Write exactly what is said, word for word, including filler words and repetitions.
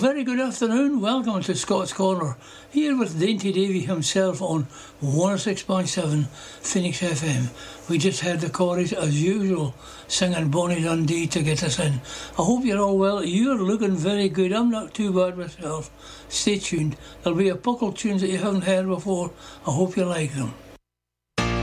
very good afternoon. Welcome to Scott's Corner, here with Dainty Davy himself on one oh six point seven Phoenix F M. We just heard the Corries, as usual, singing Bonnie Dundee to get us in. I hope you're all well. You're looking very good. I'm not too bad myself. Stay tuned. There'll be a couple of tunes that you haven't heard before. I hope you like them.